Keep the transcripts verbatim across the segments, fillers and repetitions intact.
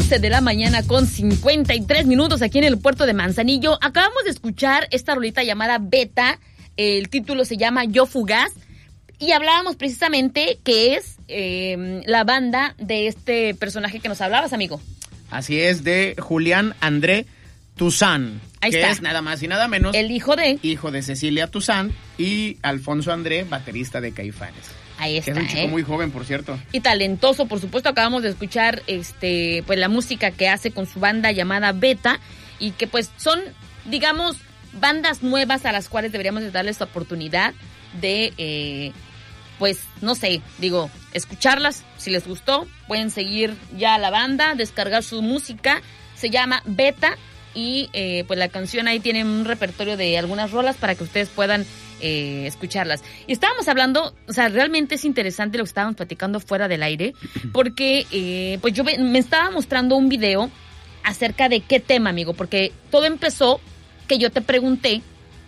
once de la mañana con cincuenta y tres minutos aquí en el puerto de Manzanillo. Acabamos de escuchar esta rolita llamada Beta. El título se llama Yo Fugaz. Y hablábamos precisamente que es eh, la banda de este personaje que nos hablabas, amigo. Así es, de Julián André Toussaint. Ahí que está. Es nada más y nada menos. El hijo de... Hijo de Cecilia Toussaint y Alfonso André, baterista de Caifanes. Ahí está, que es un chico ¿eh? muy joven, por cierto. Y talentoso, por supuesto. Acabamos de escuchar este pues la música que hace con su banda llamada Beta. Y que pues son, digamos, bandas nuevas a las cuales deberíamos de darles la oportunidad de... Eh, pues, no sé, digo, escucharlas, si les gustó, pueden seguir ya a la banda, descargar su música, se llama Beta, y eh, pues la canción ahí tiene un repertorio de algunas rolas para que ustedes puedan eh, escucharlas. Y estábamos hablando, o sea, realmente es interesante lo que estábamos platicando fuera del aire, porque eh, pues yo me, me estaba mostrando un video acerca de qué tema, amigo, porque todo empezó que yo te pregunté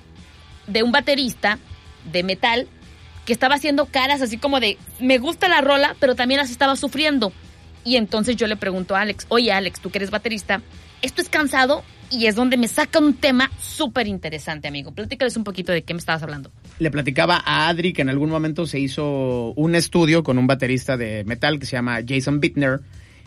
de un baterista de metal que estaba haciendo caras así como de, me gusta la rola, pero también las estaba sufriendo. Y entonces yo le pregunto a Alex, oye Alex, tú que eres baterista, ¿esto es cansado? Y es donde me saca un tema súper interesante, amigo. Platícales un poquito de qué me estabas hablando. Le platicaba a Adri que en algún momento se hizo un estudio con un baterista de metal que se llama Jason Bittner.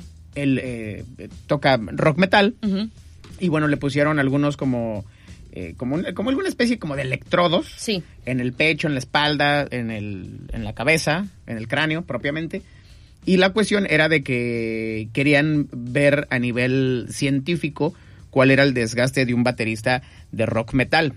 Él eh, toca rock metal. Uh-huh. Y bueno, le pusieron algunos como... Eh, como, un, como alguna especie como de electrodos, sí, en el pecho, en la espalda, en, el, en la cabeza, en el cráneo propiamente. Y la cuestión era de que querían ver a nivel científico cuál era el desgaste de un baterista de rock metal.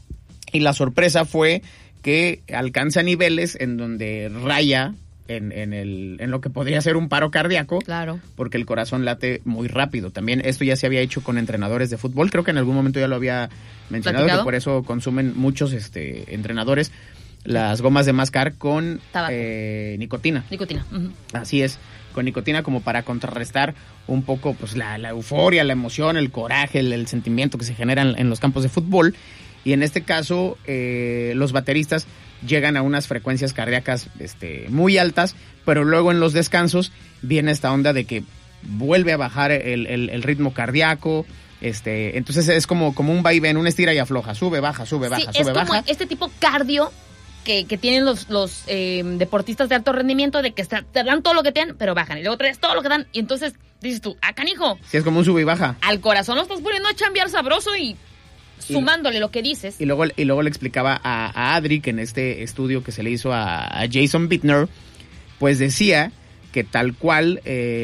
Y la sorpresa fue que alcanza niveles en donde raya en, en, el, en lo que podría ser un paro cardíaco. Claro. Porque el corazón late muy rápido. También esto ya se había hecho con entrenadores de fútbol. Creo que en algún momento ya lo había mencionado, ¿Platicado? Que por eso consumen muchos este, entrenadores las gomas de mascar con eh, nicotina. Nicotina. Uh-huh. Así es, con nicotina como para contrarrestar un poco pues la, la euforia, la emoción, el coraje, el, el sentimiento que se genera en, en los campos de fútbol. Y en este caso, eh, los bateristas llegan a unas frecuencias cardíacas este, muy altas, pero luego en los descansos viene esta onda de que vuelve a bajar el, el, el ritmo cardíaco. Este, entonces es como, como un vaivén, un estira y afloja, sube, baja, sube, baja, sí, sube, es como baja. Este tipo cardio que, que tienen los, los eh, deportistas de alto rendimiento, de que está, te dan todo lo que te dan, pero bajan, y luego traes todo lo que dan, y entonces dices tú, ah, canijo. Sí, es como un sube y baja. Al corazón lo estás poniendo a chambear sabroso y sumándole y, lo que dices. Y luego, y luego le explicaba a, a Adri que en este estudio que se le hizo a, a Jason Bittner, pues decía que tal cual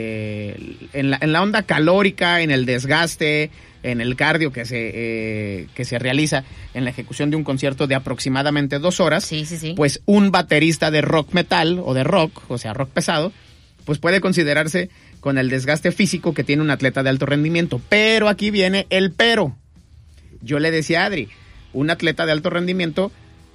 eh, en, la, en la onda calórica, en el desgaste, en el cardio que se eh, que se realiza en la ejecución de un concierto de aproximadamente dos horas, sí, sí, sí. pues un baterista de rock metal o de rock, o sea, rock pesado, pues puede considerarse con el desgaste físico que tiene un atleta de alto rendimiento. Pero aquí viene el pero. Yo le decía a Adri, un atleta de alto rendimiento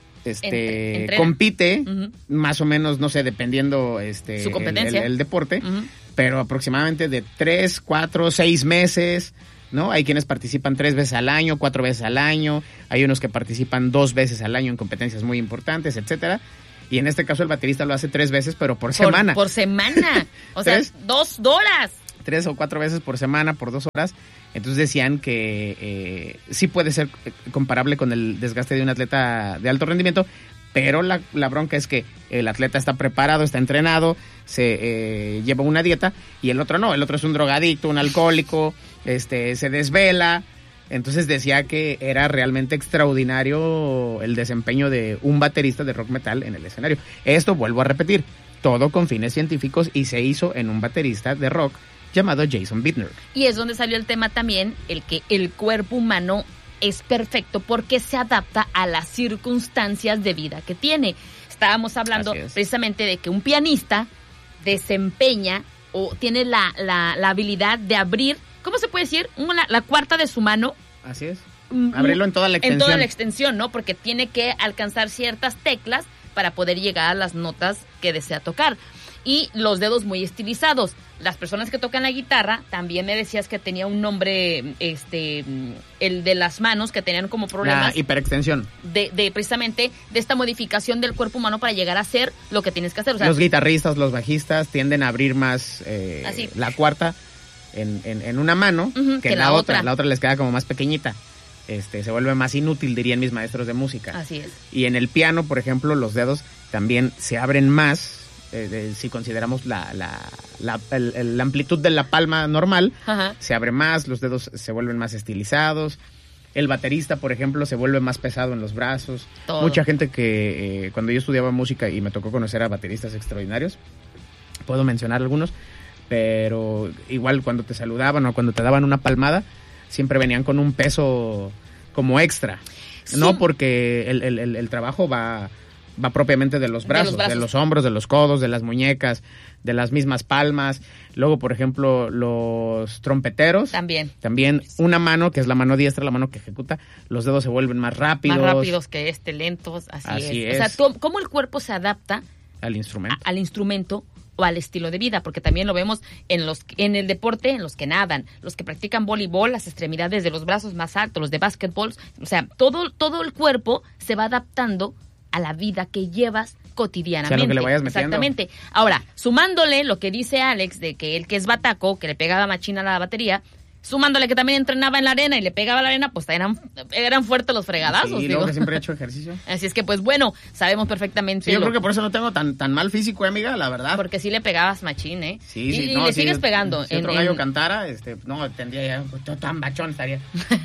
este Entre, compite, uh-huh. más o menos, no sé, dependiendo este su competencia, el, el, el deporte, uh-huh. pero aproximadamente de tres, cuatro, seis meses, ¿no? Hay quienes participan tres veces al año, cuatro veces al año, hay unos que participan dos veces al año en competencias muy importantes, etcétera. Y en este caso el baterista lo hace tres veces, pero por, por semana. Por semana. O sea, dos horas. Tres o cuatro veces por semana, por dos horas. Entonces decían que eh, sí puede ser comparable con el desgaste de un atleta de alto rendimiento, pero la, la bronca es que el atleta está preparado, está entrenado, se eh, lleva una dieta, y el otro no, el otro es un drogadicto, un alcohólico, este se desvela. Entonces decía que era realmente extraordinario el desempeño de un baterista de rock metal en el escenario. Esto, vuelvo a repetir, todo con fines científicos, y se hizo en un baterista de rock llamado Jason Bittner. Y es donde salió el tema también, el que el cuerpo humano es perfecto porque se adapta a las circunstancias de vida que tiene. Estábamos hablando precisamente de que un pianista desempeña o tiene la, la, la habilidad de abrir, ¿cómo se puede decir? Una, la cuarta de su mano. Así es. Abrirlo en toda la extensión. En toda la extensión, ¿no? Porque tiene que alcanzar ciertas teclas para poder llegar a las notas que desea tocar. Y los dedos muy estilizados. Las personas que tocan la guitarra, también me decías que tenía un nombre, este, el de las manos, que tenían como problemas. La hiperextensión. De, de precisamente de esta modificación del cuerpo humano para llegar a hacer lo que tienes que hacer. O sea, los guitarristas, los bajistas tienden a abrir más eh, la cuarta en, en, en una mano uh-huh, que, que en la, la otra. otra. La otra les queda como más pequeñita. Este, se vuelve más inútil, dirían mis maestros de música. Así es. Y en el piano, por ejemplo, los dedos también se abren más, eh, de, si consideramos la, la, la, el, el, la amplitud de la palma normal, uh-huh. se abre más, los dedos se vuelven más estilizados. El baterista, por ejemplo, se vuelve más pesado en los brazos. Todo. Mucha gente que, eh, cuando yo estudiaba música y me tocó conocer a bateristas extraordinarios, puedo mencionar algunos, pero igual cuando te saludaban o cuando te daban una palmada, siempre venían con un peso como extra. Sí. No porque el, el, el trabajo va, va propiamente de los, brazos, de los brazos, de los hombros, de los codos, de las muñecas, de las mismas palmas. Luego, por ejemplo, los trompeteros. También. También una mano, que es la mano diestra, la mano que ejecuta, los dedos se vuelven más rápidos. Más rápidos que este, lentos, así, así es. es. O sea, cómo el cuerpo se adapta al instrumento. A, al instrumento o al estilo de vida, porque también lo vemos en los en el deporte, en los que nadan, los que practican voleibol, las extremidades de los brazos más altos, los de básquetbol, o sea, todo todo el cuerpo se va adaptando a la vida que llevas cotidianamente. O sea, lo que le vayas metiendo. Exactamente. Ahora, sumándole lo que dice Alex de que él que es bataco, que le pegaba machina a la batería, sumándole que también entrenaba en la arena y le pegaba a la arena, pues eran, eran fuertes los fregadazos. Sí, luego que siempre he hecho ejercicio. Así es que, pues bueno, sabemos perfectamente. Sí, yo lo... creo que por eso no tengo tan tan mal físico, amiga, la verdad. Porque sí le pegabas machín, ¿eh? Sí, sí. Y, no, y le sí, sigues pegando. Si en, otro gallo en... cantara, este, no, tendría ya, pues, tan bachón estaría.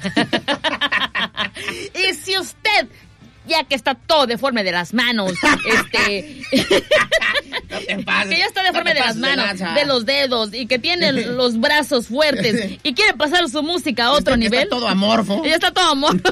Y si usted... ya que está todo deforme de las manos, este... no te pases, que ya está deforme no de las manos, de, de los dedos, y que tiene los brazos fuertes, y quiere pasar su música a otro está, nivel... Está todo amorfo. Ya está todo amorfo.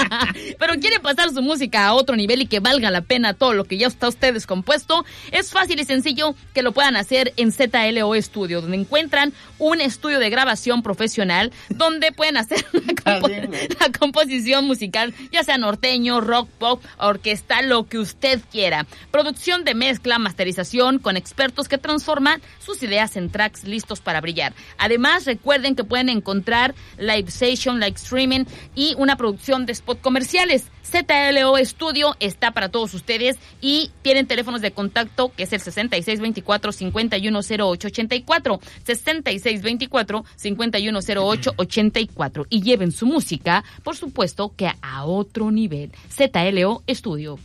Pero quiere pasar su música a otro nivel y que valga la pena todo lo que ya está usted descompuesto, es fácil y sencillo que lo puedan hacer en Z L O Studio, donde encuentran un estudio de grabación profesional, donde pueden hacer la, compo- la composición musical, ya sea norteño, rock, pop, orquesta, lo que usted quiera. Producción de mezcla, masterización con expertos que transforman sus ideas en tracks listos para brillar. Además, recuerden que pueden encontrar live session, live streaming y una producción de spot comerciales. Z L O Studio está para todos ustedes y tienen teléfonos de contacto que es el sesenta y seis veinticuatro, cincuenta y uno cero ocho ochenta y cuatro, sesenta y seis veinticuatro, cincuenta y uno cero ocho ochenta y cuatro, y lleven su música, por supuesto, que a otro nivel. Z L O Studio.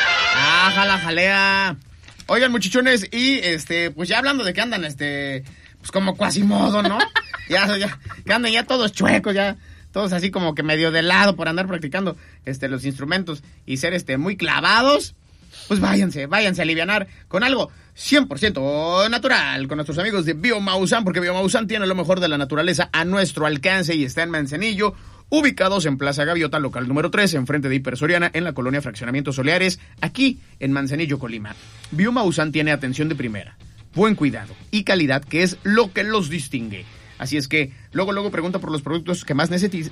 Ah, jala, jalea. Oigan, muchachones, y este, pues ya hablando de que andan, este, pues como cuasimodo, ¿no? ya, ya, que andan ya todos chuecos, ya, todos así como que medio de lado por andar practicando, este, los instrumentos y ser, este, muy clavados. Pues váyanse, váyanse a alivianar con algo cien por ciento natural con nuestros amigos de Biomausan, porque Biomausan tiene lo mejor de la naturaleza a nuestro alcance y está en Manzanillo, ubicados en Plaza Gaviota, local número tres, enfrente de Hiper Soriana, en la colonia Fraccionamientos Soleares, aquí en Manzanillo, Colima. Biomausan tiene atención de primera, buen cuidado y calidad, que es lo que los distingue. Así es que luego, luego pregunta por los productos que más necesites.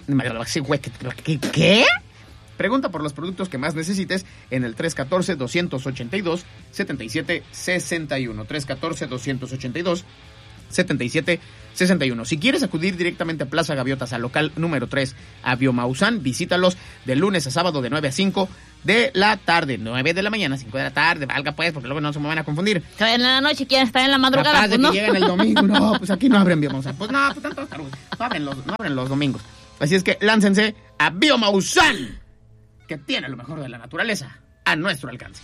¿Qué? ¿Qué? Pregunta por los productos que más necesites en el tres uno cuatro, dos ocho dos, siete siete seis uno. tres uno cuatro, dos ocho dos, siete siete seis uno. Si quieres acudir directamente a Plaza Gaviotas, al local número tres, a Biomausan, visítalos de lunes a sábado de nueve a cinco de la tarde. nueve de la mañana, cinco de la tarde, valga pues, porque luego no se me van a confundir. Que vayan en la noche, quieren estar en la madrugada, capaz de pues, ¿no? que lleguen el domingo. No, pues aquí no abren Biomausan. Pues no, pues tanto tarugo. No abren los, no abren los domingos. Así es que láncense a Biomausan, que tiene lo mejor de la naturaleza a nuestro alcance.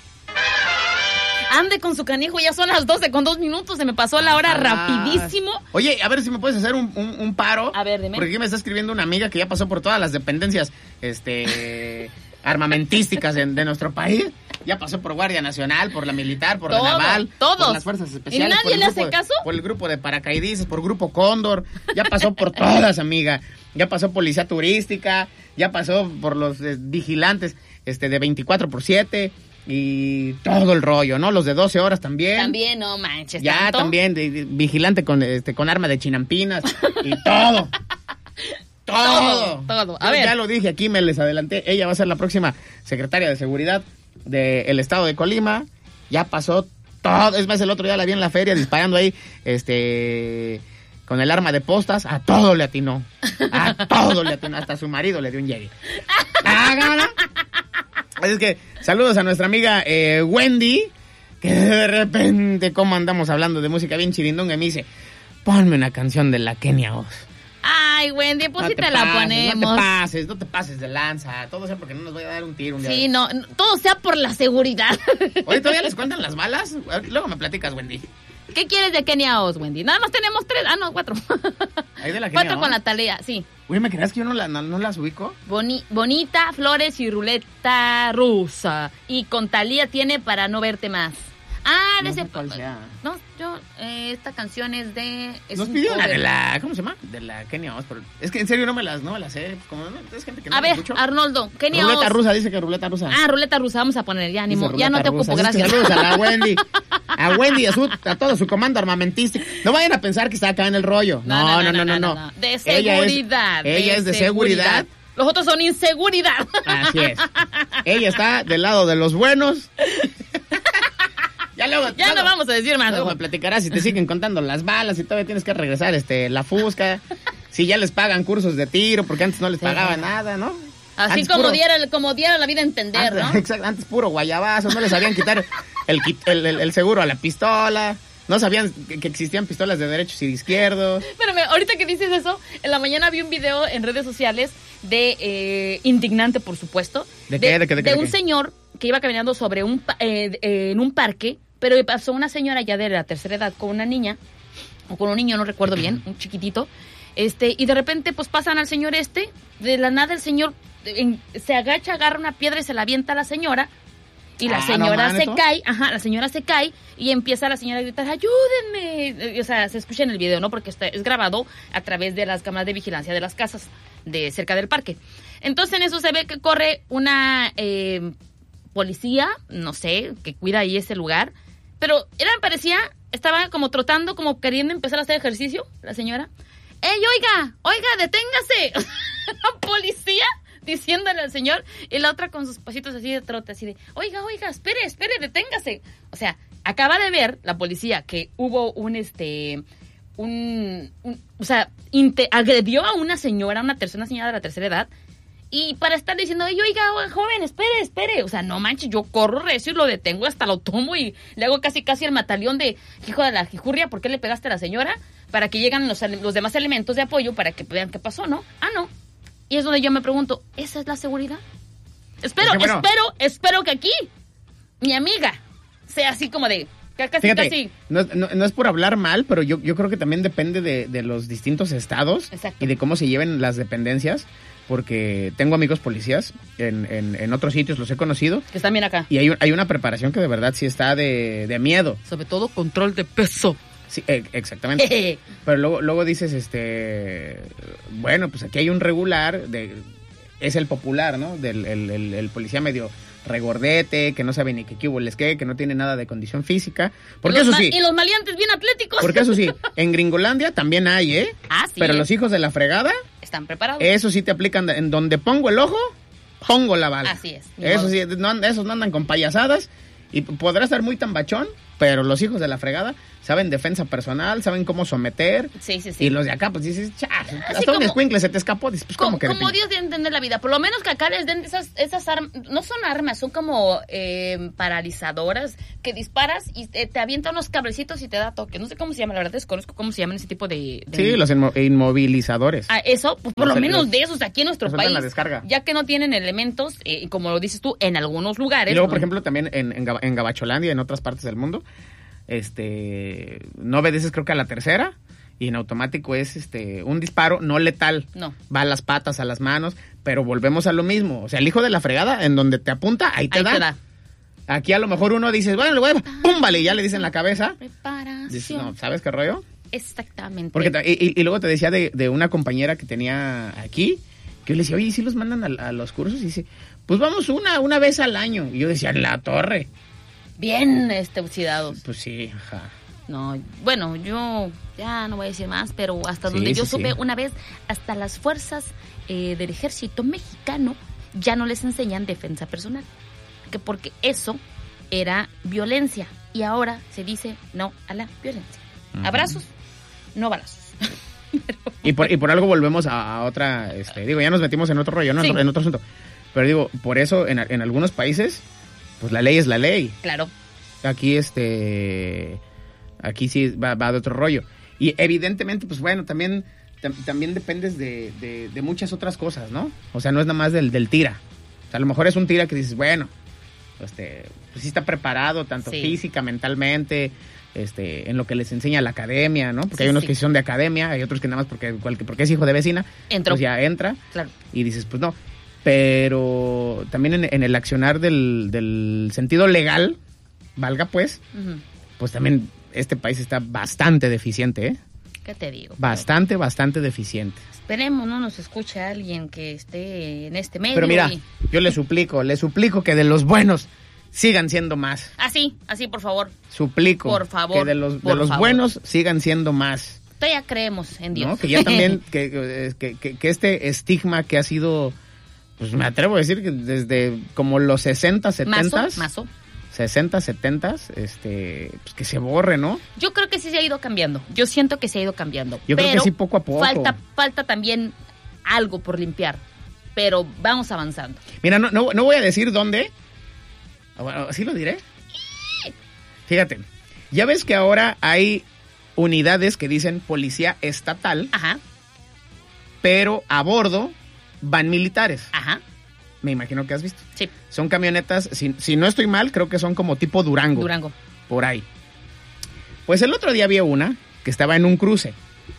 Ande con su canijo, ya son las doce con dos minutos, se me pasó la hora ah, rapidísimo. Oye, a ver si me puedes hacer un, un, un paro. A ver, dime. Porque aquí me está escribiendo una amiga que ya pasó por todas las dependencias este armamentísticas de, de nuestro país. Ya pasó por Guardia Nacional, por la Militar, por Todo, la Naval, todos. por las Fuerzas Especiales. ¿Y nadie le hace de, caso? Por el grupo de paracaidistas, por Grupo Cóndor. Ya pasó por todas, amiga. Ya pasó Policía Turística, ya pasó por los eh, vigilantes este de veinticuatro por siete. Y todo el rollo, ¿no? Los de doce horas también. También, no manches. Ya, ¿tanto? también, de, de, vigilante con este con arma de chinampinas y todo. todo. Todo, todo. A Yo ver. Ya lo dije aquí, me les adelanté. Ella va a ser la próxima secretaria de Seguridad del Estado de Colima. Ya pasó todo. Es más, el otro día la vi en la feria disparando ahí, este... con el arma de postas, a todo le atinó. A todo le atinó. Hasta su marido le dio un Jerry. ¡Hágala! Así es que saludos a nuestra amiga eh, Wendy, que de repente, como andamos hablando de música bien chirindonga, me dice, ponme una canción de la Kenia Oz. Ay, Wendy, pues No sí te te la pases, ponemos. No te pases, no te pases de lanza. Todo sea porque no nos vaya a dar un tiro un día. Sí, de- no, no, todo sea por la seguridad. Oye, ¿todavía les cuentan las balas? Luego me platicas, Wendy. ¿Qué quieres de Kenia Oz, Wendy? Nada más tenemos tres, ah, no, cuatro. Ahí de la Kenia Cuatro Oz. con la Thalía, sí. Oye, ¿me creas que yo no, la, no, no las ubico? Boni- bonita, flores y ruleta rusa. Y con Thalía tiene Para no verte más. Ah, de No ese... sé cuál sea. No, yo, eh, esta canción es de... Es Nos un pidió la cover. de la... ¿Cómo se llama? De la Kenia Oz. Pero es que en serio no me las, no me las sé. Como no, es gente que no A me ver, escucho. Arnoldo, Kenia Ruleta Oz. rusa, dice que ruleta rusa. Ah, ruleta rusa, vamos a poner, ya, ni Dice mo- ya no ruleta te rusa. ocupo, Así es que gracias. saludos a la Wendy. A Wendy y a, su, a todo su comando armamentístico. No vayan a pensar que está acá en el rollo. No, no, no, no. no, De Ella es- seguridad. Ella es de seguridad. Los otros son inseguridad. Así es. Ella está del lado de los buenos. Ya luego, Ya no luego- vamos a decir más. Luego me platicarás si te siguen contando las balas y todavía tienes que regresar este la fusca. Si ya les pagan cursos de tiro, porque antes no les Sí. pagaban nada, ¿no? Así Antes como puro- diera, como diera la vida a entender, antes, ¿no? exacto, antes puro guayabazo, no les sabían quitar el, qui- el, el- el seguro a la pistola, no sabían que, que existían pistolas de derechos y de izquierdos. Espérame, ahorita que dices eso, en la mañana vi un video en redes sociales de eh, indignante, por supuesto. ¿De qué? ¿De qué? ¿De qué? ¿De un qué? señor que iba caminando sobre un pa- eh, eh, en un parque, pero pasó una señora ya de la tercera edad con una niña o con un niño, no recuerdo bien, un chiquitito. Este, y de repente pues pasan al señor este, de la nada el señor en- se agacha, agarra una piedra y se la avienta a la señora. Y la Ah, señora ¿no, man, se eso? cae, ajá, la señora se cae y empieza la señora a gritar, ayúdenme. Eh, O sea, se escucha en el video, ¿no? Porque está, es grabado a través de las cámaras de vigilancia de las casas de cerca del parque. Entonces en eso se ve que corre una eh, policía, no sé, que cuida ahí ese lugar. Pero era, me parecía, estaba como trotando, como queriendo empezar a hacer ejercicio, la señora. ¡Ey, oiga! ¡Oiga, deténgase! La policía diciéndole al señor, y la otra con sus pasitos así de trote, así de, oiga, oiga, espere, espere, deténgase. O sea, acaba de ver la policía que hubo un, este, un, un- o sea, inte- agredió a una señora, una tercera, una señora de la tercera edad, y para estar diciendo, oye, oiga, joven, espere, espere. O sea, no manches, yo corro recio y lo detengo, hasta lo tomo y le hago casi casi el mataleón de hijo de la jijurria, ¿por qué le pegaste a la señora? Para que lleguen los, ele- los demás elementos de apoyo para que vean qué pasó, ¿no? Ah, no. Y es donde yo me pregunto, ¿esa es la seguridad? Espero, Es que bueno. espero, espero que aquí mi amiga sea así como de, ca- casi, Fíjate, casi. no, es- no- no es por hablar mal, pero yo, yo creo que también depende de, de los distintos estados Exacto. y de cómo se lleven las dependencias, porque tengo amigos policías en, en, en otros sitios, los he conocido, Que están bien acá. y hay, un- hay una preparación que de verdad sí está de, de miedo. Sobre todo control de peso. Sí, eh, exactamente. Pero luego, luego dices, este, bueno, pues aquí hay un regular, de, es el popular, ¿no? Del el, el- el policía medio regordete, que no sabe ni qué hubo les qué, que no tiene nada de condición física. Porque Y los eso ma- sí, Y los maleantes bien atléticos. porque eso sí, en Gringolandia también hay, ¿eh? Ah, sí. Pero ¿eh? los hijos de la fregada, Están preparados. eso sí te aplican, de- en donde pongo el ojo, pongo la bala. Así es, ni Eso modo. sí, no, and- esos no andan con payasadas y podrá estar muy tambachón, pero los hijos de la fregada saben defensa personal, saben cómo someter. Sí, sí, sí. Y los de acá, pues dices, cha, hasta como- un escuincle se te escapó. Dices, pues, ¿cómo Como, que de como pin-? Dios debe entender la vida. Por lo menos que acá les den esas, esas armas. No son armas, son como eh, paralizadoras que disparas y te, te avienta unos cablecitos y te da toque. No sé cómo se llama, la verdad desconozco cómo se llaman ese tipo de... de- Sí, los inmo- inmovilizadores. Ah, eso, pues por Los- lo menos los- de esos aquí en nuestro los sueltan país. la descarga. Ya que no tienen elementos, eh, y como lo dices tú, en algunos lugares. Y luego, ¿no? por ejemplo, también en, en, Gaba- en Gabacholandia y en otras partes del mundo, este, no obedeces creo que a la tercera y en automático es este un disparo no letal. No. Va a las patas, a las manos, pero volvemos a lo mismo. O sea, el hijo de la fregada, en donde te apunta, ahí te, Ahí da. te da. Aquí a lo mejor uno dice, bueno, le voy a... ¡Pum! Vale, y ya le dicen la cabeza. Preparación. Dices, no, ¿sabes qué rollo? Exactamente. Porque ta- y, y- y luego te decía de, de una compañera que tenía aquí, que yo le decía, oye, ¿y si los mandan a, a los cursos? Y dice, pues vamos una, una vez al año. Y yo decía, en la torre. Bien este, oxidados. Pues sí, ajá. No, bueno, yo ya no voy a decir más, pero hasta Sí, donde yo sí, supe sí. una vez, hasta las fuerzas eh, del ejército mexicano ya no les enseñan defensa personal. Que porque eso era violencia. Y ahora se dice no a la violencia. Ujú. Abrazos, no balazos. Y por, y por algo volvemos a, a otra, este, digo, ya nos metimos en otro rollo, ¿no? Sí. en otro asunto. Pero digo, por eso en, en algunos países, pues la ley es la ley. Claro. Aquí, este, aquí sí va, va de otro rollo. Y evidentemente, pues bueno, también, tam, también dependes de, de, de muchas otras cosas, ¿no? O sea, no es nada más del, del tira. O sea, a lo mejor es un tira que dices, bueno, este, pues sí está preparado, tanto sí. física, mentalmente, este, en lo que les enseña la academia, ¿no? Porque sí, hay unos sí. que son de academia, hay otros que nada más porque, porque es hijo de vecina, Entró. pues ya entra. Claro. Y dices, pues no. Pero también en, en el accionar del, del sentido legal, valga pues, uh-huh. pues también este país está bastante deficiente, ¿eh? ¿Qué te digo? Bastante, pero... bastante deficiente. Esperemos no nos escuche alguien que esté en este medio. Pero mira, y... yo le suplico, le suplico que de los buenos sigan siendo más. Así, así, por favor. Suplico. Por favor. Que de los, de los buenos sigan siendo más. Todavía creemos en Dios. ¿No? Que ya también, que, que, que, que este estigma que ha sido... Pues me atrevo a decir que desde como los sesenta, setenta. Mazo, mazo. sesenta, setenta, este, pues que se borre, ¿no? Yo creo que sí se ha ido cambiando. Yo siento que se ha ido cambiando. Yo pero creo que sí, poco a poco. Falta, falta también algo por limpiar. Pero vamos avanzando. Mira, no, no, no voy a decir dónde. Bueno, ¿sí lo diré? Fíjate, ya ves que ahora hay unidades que dicen policía estatal. Ajá. Pero a bordo van militares. Ajá. Me imagino que has visto. Sí. Son camionetas, si, si no estoy mal, creo que son como tipo Durango. Durango. Por ahí. Pues el otro día había una que estaba en un cruce.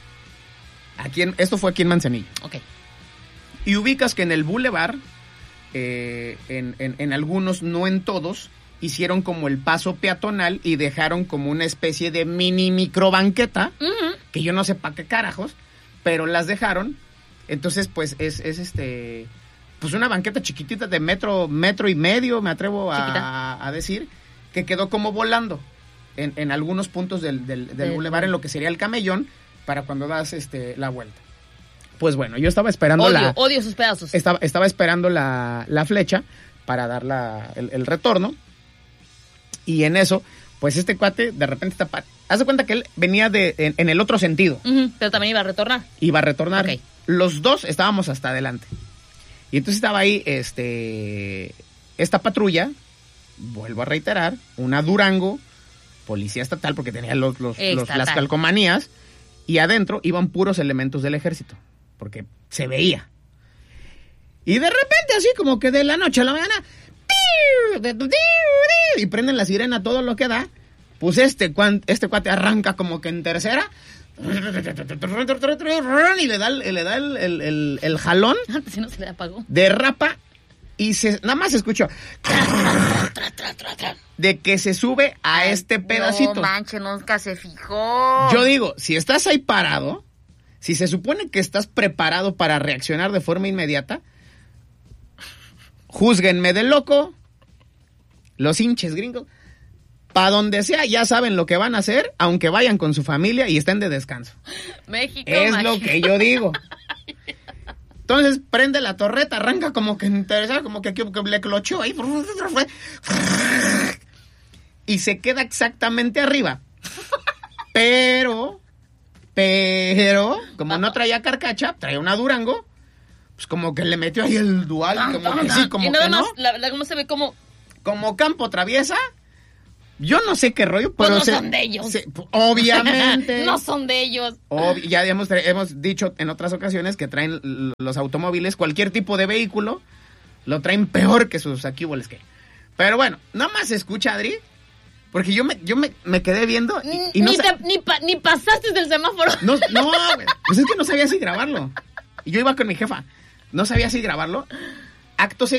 Aquí en, esto fue aquí en Manzanillo. Ok. Y ubicas que en el bulevar, eh, en, en, en algunos, no en todos, hicieron como el paso peatonal y dejaron como una especie de mini microbanqueta, uh-huh. que yo no sé para qué carajos, pero las dejaron. Entonces, pues, es, es este, pues una banqueta chiquitita de metro, metro y medio, me atrevo a, a decir, que quedó como volando en, en algunos puntos del, del, del bulevar, en lo que sería el camellón, para cuando das este la vuelta. Pues bueno, yo estaba esperando odio, la... Odio sus pedazos. Estaba, estaba esperando la, la flecha para dar la, el, el retorno, y en eso, pues este cuate de repente está... Haz de cuenta que él venía de en, en el otro sentido. Uh-huh, pero también iba a retornar. Iba a retornar. Okay. Los dos estábamos hasta adelante. Y entonces estaba ahí este esta patrulla, vuelvo a reiterar, una Durango, policía estatal, porque tenía los, los, los las calcomanías, y adentro iban puros elementos del ejército, porque se veía. Y de repente, así como que de la noche a la mañana, y prenden la sirena, todo lo que da. Pues este, este cuate arranca como que en tercera y le da el, le da el, el, el, el jalón. Antes no se le apagó. Derrapa y se, nada más escucho de que se sube a Ay, este pedacito. No manches, nunca se fijó. Yo digo, si estás ahí parado, si se supone que estás preparado para reaccionar de forma inmediata, júzguenme de loco, los hinches gringos. Para donde sea, ya saben lo que van a hacer, aunque vayan con su familia y estén de descanso. México. Es México. lo que yo digo. Entonces, prende la torreta, arranca como que interesada, como que, que, que le clochó ahí. Y se queda exactamente arriba. Pero, pero, como no traía carcacha, traía una Durango, pues como que le metió ahí el dual, como que sí, como y nada que más, no. La, la, ¿cómo se ve? Como... Como campo traviesa. Yo no sé qué rollo, pero... Pues no se, son de ellos. Se, obviamente. No son de ellos. Ob, ya hemos, hemos dicho en otras ocasiones que traen los automóviles, cualquier tipo de vehículo, lo traen peor que sus aquíboles que. Pero bueno, nada más escucha, Adri, porque yo me, yo me, me quedé viendo y, y no ni, te, ni, pa, ni pasaste del semáforo. No, no, pues es que no sabía si grabarlo. Y yo iba con mi jefa, no sabía si grabarlo. Acto seguido.